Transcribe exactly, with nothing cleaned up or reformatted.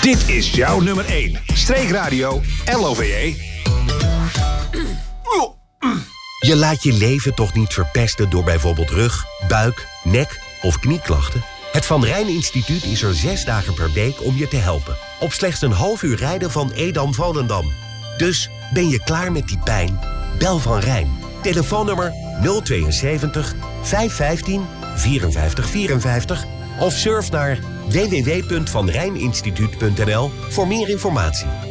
Dit is jouw nummer één. Streekradio L O V E. Je laat je leven toch niet verpesten door bijvoorbeeld rug, buik, nek of knieklachten? Het Van Rijn Instituut is er zes dagen per week om je te helpen. Op slechts een half uur rijden van Edam-Volendam. Dus ben je klaar met die pijn? Bel Van Rijn. Telefoonnummer nul tweeënzeventig vijf vijftien vierenvijftig vierenvijftig of surf naar w w w punt van rijn instituut punt n l voor meer informatie.